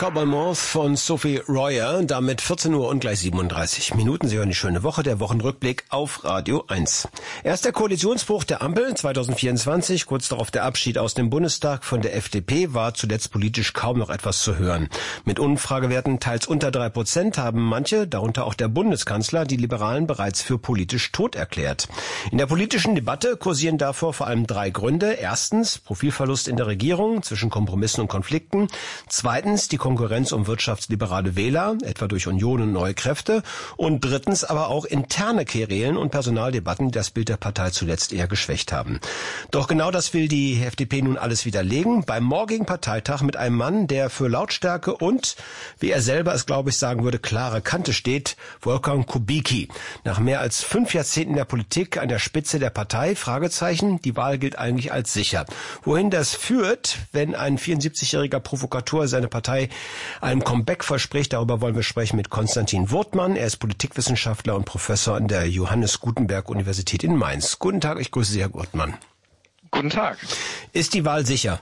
Cowboy Moth von Sophie Royer, damit 14 Uhr und gleich 37 Minuten. Sie hören die schöne Woche, der Wochenrückblick auf Radio 1. Erst der Koalitionsbruch der Ampel 2024, kurz darauf der Abschied aus dem Bundestag von der FDP, war zuletzt politisch kaum noch etwas zu hören. Mit Umfragewerten teils unter 3% haben manche, darunter auch der Bundeskanzler, die Liberalen bereits für politisch tot erklärt. In der politischen Debatte kursieren davor vor allem drei Gründe. Erstens, Profilverlust in der Regierung zwischen Kompromissen und Konflikten. Zweitens, die Konkurrenz um wirtschaftsliberale Wähler, etwa durch Union und neue Kräfte. Und drittens aber auch interne Querelen und Personaldebatten, die das Bild der Partei zuletzt eher geschwächt haben. Doch genau das will die FDP nun alles widerlegen. Beim morgigen Parteitag mit einem Mann, der für Lautstärke und, wie er selber es, glaube ich, sagen würde, klare Kante steht, Wolfgang Kubicki. Nach mehr als 5 Jahrzehnten der Politik an der Spitze der Partei, Fragezeichen, die Wahl gilt eigentlich als sicher. Wohin das führt, wenn ein 74-jähriger Provokateur seine Partei einem Comeback verspricht, darüber wollen wir sprechen mit Konstantin Wurtmann. Er ist Politikwissenschaftler und Professor an der Johannes Gutenberg Universität in Mainz. Guten Tag, ich grüße Sie, Herr Wurtmann. Guten Tag. Ist die Wahl sicher?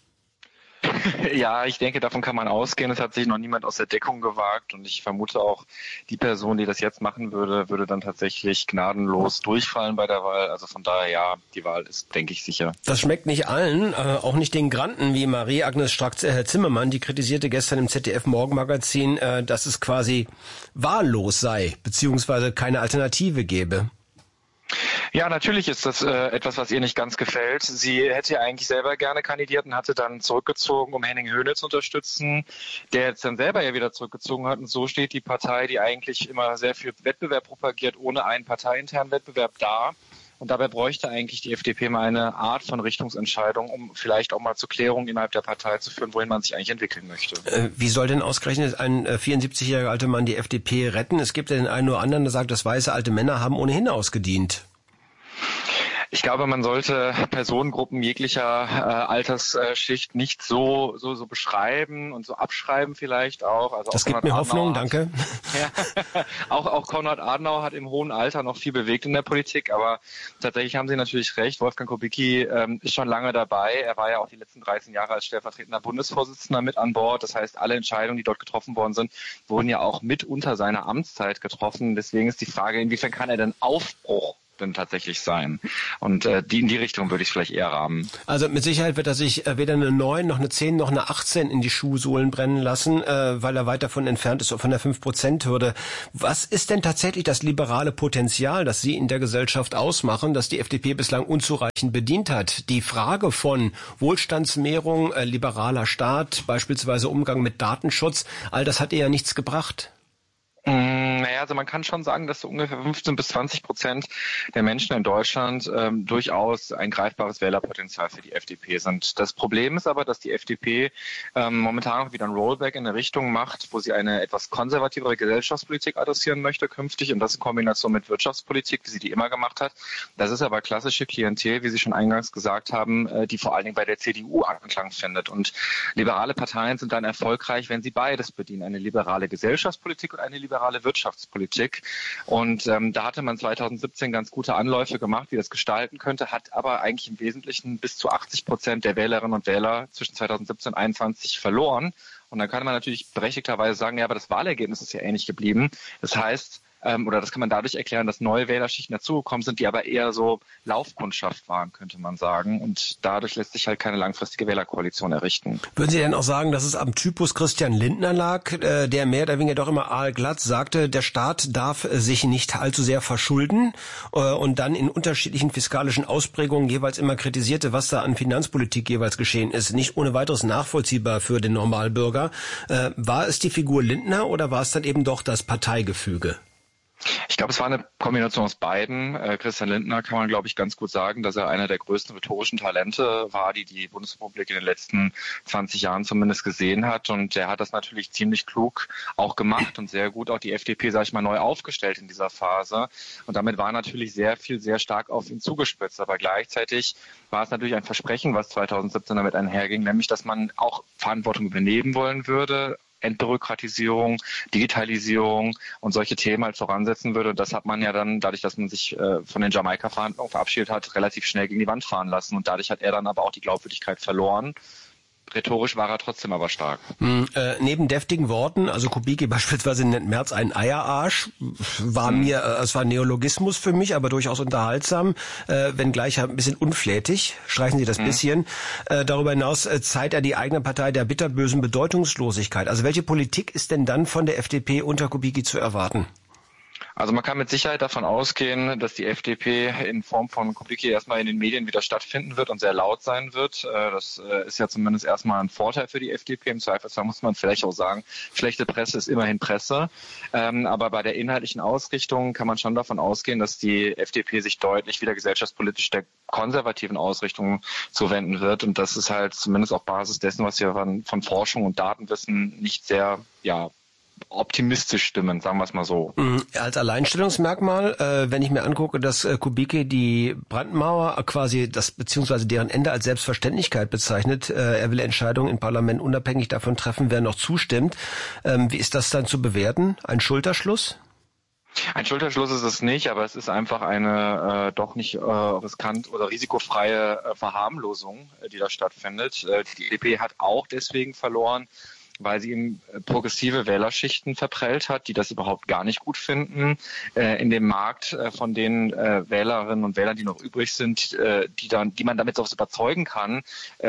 Ja, ich denke, davon kann man ausgehen. Es hat sich noch niemand aus der Deckung gewagt und ich vermute auch, die Person, die das jetzt machen würde dann tatsächlich gnadenlos durchfallen bei der Wahl. Also von daher, ja, die Wahl ist, denke ich, sicher. Das schmeckt nicht allen, auch nicht den Granten wie Marie-Agnes Strack-Zimmermann. Die kritisierte gestern im ZDF-Morgenmagazin, dass es quasi wahllos sei, beziehungsweise keine Alternative gäbe. Ja, natürlich ist das etwas, was ihr nicht ganz gefällt. Sie hätte ja eigentlich selber gerne kandidiert und hatte dann zurückgezogen, um Henning Höhne zu unterstützen, der jetzt dann selber ja wieder zurückgezogen hat. Und so steht die Partei, die eigentlich immer sehr viel Wettbewerb propagiert, ohne einen parteiinternen Wettbewerb da. Und dabei bräuchte eigentlich die FDP mal eine Art von Richtungsentscheidung, um vielleicht auch mal zur Klärung innerhalb der Partei zu führen, wohin man sich eigentlich entwickeln möchte. Wie soll denn ausgerechnet ein 74-jähriger alter Mann die FDP retten? Es gibt ja den einen oder anderen, der sagt, dass weiße alte Männer haben ohnehin ausgedient. Ich glaube, man sollte Personengruppen jeglicher Altersschicht nicht so beschreiben und so abschreiben vielleicht auch. Also das gibt mir Hoffnung, danke. Ja, auch Konrad Adenauer hat im hohen Alter noch viel bewegt in der Politik, aber tatsächlich haben Sie natürlich recht. Wolfgang Kubicki ist schon lange dabei. Er war ja auch die letzten 13 Jahre als stellvertretender Bundesvorsitzender mit an Bord. Das heißt, alle Entscheidungen, die dort getroffen worden sind, wurden ja auch mit unter seiner Amtszeit getroffen. Deswegen ist die Frage, inwiefern kann er denn Aufbruch denn tatsächlich sein? Und in die Richtung würde ich vielleicht eher rahmen. Also mit Sicherheit wird er sich weder eine 9, noch eine 10, noch eine 18 in die Schuhsohlen brennen lassen, weil er weit davon entfernt ist von der 5%-Hürde. Was ist denn tatsächlich das liberale Potenzial, das Sie in der Gesellschaft ausmachen, das die FDP bislang unzureichend bedient hat? Die Frage von Wohlstandsmehrung, liberaler Staat, beispielsweise Umgang mit Datenschutz, all das hat eher nichts gebracht. Naja, also man kann schon sagen, dass so ungefähr 15-20% der Menschen in Deutschland durchaus ein greifbares Wählerpotenzial für die FDP sind. Das Problem ist aber, dass die FDP momentan auch wieder ein Rollback in eine Richtung macht, wo sie eine etwas konservativere Gesellschaftspolitik adressieren möchte künftig und das in Kombination mit Wirtschaftspolitik, wie sie die immer gemacht hat. Das ist aber klassische Klientel, wie Sie schon eingangs gesagt haben, die vor allen Dingen bei der CDU Anklang findet. Und liberale Parteien sind dann erfolgreich, wenn sie beides bedienen, eine liberale Gesellschaftspolitik und eine liberale Wirtschaftspolitik. Und da hatte man 2017 ganz gute Anläufe gemacht, wie das gestalten könnte, hat aber eigentlich im Wesentlichen bis zu 80% der Wählerinnen und Wähler zwischen 2017 und 2021 verloren. Und dann kann man natürlich berechtigterweise sagen, ja, aber das Wahlergebnis ist ja ähnlich geblieben. Das heißt, oder das kann man dadurch erklären, dass neue Wählerschichten dazugekommen sind, die aber eher so Laufkundschaft waren, könnte man sagen. Und dadurch lässt sich halt keine langfristige Wählerkoalition errichten. Würden Sie denn auch sagen, dass es am Typus Christian Lindner lag, der mehr oder weniger doch immer aalglatt sagte, der Staat darf sich nicht allzu sehr verschulden und dann in unterschiedlichen fiskalischen Ausprägungen jeweils immer kritisierte, was da an Finanzpolitik jeweils geschehen ist. Nicht ohne weiteres nachvollziehbar für den Normalbürger. War es die Figur Lindner oder war es dann eben doch das Parteigefüge? Ich glaube, es war eine Kombination aus beiden. Christian Lindner kann man, glaube ich, ganz gut sagen, dass er einer der größten rhetorischen Talente war, die die Bundesrepublik in den letzten 20 Jahren zumindest gesehen hat. Und er hat das natürlich ziemlich klug auch gemacht und sehr gut auch die FDP, sage ich mal, neu aufgestellt in dieser Phase. Und damit war natürlich sehr viel, sehr stark auf ihn zugespitzt. Aber gleichzeitig war es natürlich ein Versprechen, was 2017 damit einherging, nämlich, dass man auch Verantwortung übernehmen wollen würde, Entbürokratisierung, Digitalisierung und solche Themen halt voransetzen würde. Das hat man ja dann, dadurch, dass man sich von den Jamaika-Verhandlungen verabschiedet hat, relativ schnell gegen die Wand fahren lassen. Und dadurch hat er dann aber auch die Glaubwürdigkeit verloren. rhetorisch war er trotzdem aber stark. Neben deftigen Worten, also Kubicki beispielsweise nennt Merz einen Eierarsch, es war Neologismus für mich, aber durchaus unterhaltsam, wenngleich ein bisschen unflätig, streichen Sie das bisschen. Darüber hinaus zeigt er die eigene Partei der bitterbösen Bedeutungslosigkeit. Also welche Politik ist denn dann von der FDP unter Kubicki zu erwarten? Also man kann mit Sicherheit davon ausgehen, dass die FDP in Form von Kubicki erstmal in den Medien wieder stattfinden wird und sehr laut sein wird. Das ist ja zumindest erstmal ein Vorteil für die FDP. Im Zweifelsfall muss man vielleicht auch sagen, schlechte Presse ist immerhin Presse. Aber bei der inhaltlichen Ausrichtung kann man schon davon ausgehen, dass die FDP sich deutlich wieder gesellschaftspolitisch der konservativen Ausrichtung zuwenden wird. Und das ist halt zumindest auf Basis dessen, was wir von Forschung und Daten wissen, nicht sehr, optimistisch stimmen, sagen wir es mal so. Als Alleinstellungsmerkmal, wenn ich mir angucke, dass Kubicki die Brandmauer beziehungsweise deren Ende als Selbstverständlichkeit bezeichnet, er will Entscheidungen im Parlament unabhängig davon treffen, wer noch zustimmt. Wie ist das dann zu bewerten? Ein Schulterschluss? Ein Schulterschluss ist es nicht, aber es ist einfach eine doch nicht riskant oder risikofreie Verharmlosung, die da stattfindet. Die FDP hat auch deswegen verloren, weil sie eben progressive Wählerschichten verprellt hat, die das überhaupt gar nicht gut finden. In dem Markt von den Wählerinnen und Wählern, die noch übrig sind, die man damit so überzeugen kann,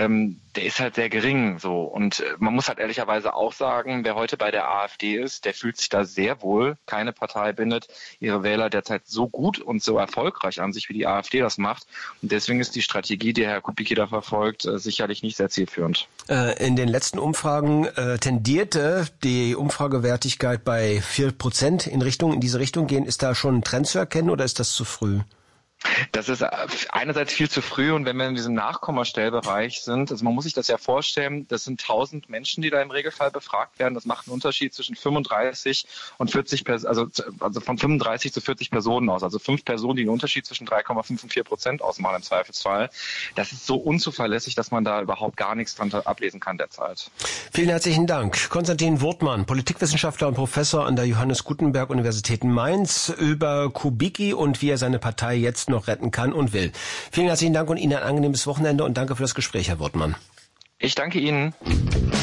der ist halt sehr gering. So. Und man muss halt ehrlicherweise auch sagen, wer heute bei der AfD ist, der fühlt sich da sehr wohl. Keine Partei bindet ihre Wähler derzeit so gut und so erfolgreich an sich, wie die AfD das macht. Und deswegen ist die Strategie, die Herr Kubicki da verfolgt, sicherlich nicht sehr zielführend. In den letzten Umfragen tendierte die Umfragewertigkeit bei 4% in diese Richtung gehen. Ist da schon ein Trend zu erkennen oder ist das zu früh? Das ist einerseits viel zu früh und wenn wir in diesem Nachkommastellbereich sind, also man muss sich das ja vorstellen, das sind 1000 Menschen, die da im Regelfall befragt werden. Das macht einen Unterschied zwischen 35 und 40, also von 35 zu 40 Personen aus. Also 5 Personen, die einen Unterschied zwischen 3,5 und 4% ausmachen im Zweifelsfall. Das ist so unzuverlässig, dass man da überhaupt gar nichts dran ablesen kann derzeit. Vielen herzlichen Dank. Konstantin Wurtmann, Politikwissenschaftler und Professor an der Johannes Gutenberg Universität Mainz, über Kubicki und wie er seine Partei jetzt noch retten kann und will. Vielen herzlichen Dank und Ihnen ein angenehmes Wochenende und danke für das Gespräch, Herr Wurtmann. Ich danke Ihnen.